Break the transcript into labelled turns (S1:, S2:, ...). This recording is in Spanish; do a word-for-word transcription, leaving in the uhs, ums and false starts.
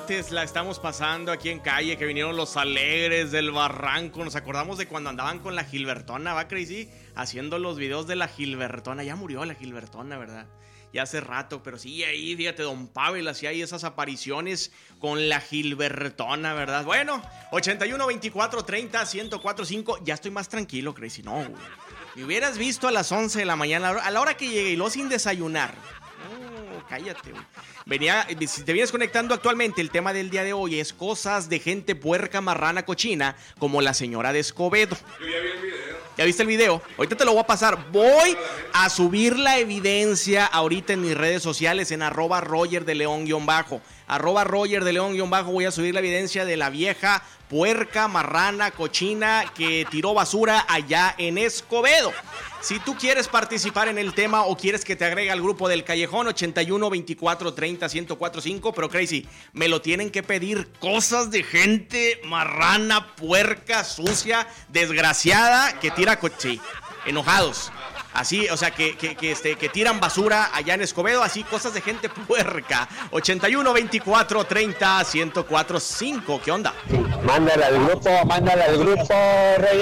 S1: martes la estamos pasando aquí en calle, que vinieron los alegres del Barranco. Nos acordamos de cuando andaban con la Gilbertona, ¿va, Crazy? Haciendo los videos de la Gilbertona. Ya murió la Gilbertona, ¿verdad? Ya hace rato, pero sí, ahí, fíjate, Don Pavel hacía ahí esas apariciones con la Gilbertona, ¿verdad? Bueno, ochenta y uno, veinticuatro, treinta, ciento cuatro, cinco. Ya estoy más tranquilo, Crazy. No, güey. Me hubieras visto a las once de la mañana, a la hora que llegué y luego sin desayunar. No, cállate, güey. Venía, si te vienes conectando actualmente, el tema del día de hoy es cosas de gente puerca, marrana, cochina, como la señora de Escobedo.
S2: Yo ya vi el video.
S1: ¿Ya viste el video? Ahorita te lo voy a pasar. Voy a subir la evidencia ahorita en mis redes sociales, en arroba Roger de León guión bajo. Arroba Roger de León guión bajo. Voy a subir la evidencia de la vieja puerca, marrana, cochina que tiró basura allá en Escobedo. Si tú quieres participar en el tema o quieres que te agregue al grupo del Callejón, ochenta y uno, veinticuatro, treinta, ciento cuatro, cinco, pero Crazy, me lo tienen que pedir. Cosas de gente marrana, puerca, sucia, desgraciada, que tira coche, sí, enojados. Así, o sea, que, que, que, este, que tiran basura allá en Escobedo, así, cosas de gente puerca. ochenta y uno, veinticuatro, treinta, ciento cuatro, cinco, ¿qué onda?
S3: Mándala al grupo, mándala al grupo, Rey.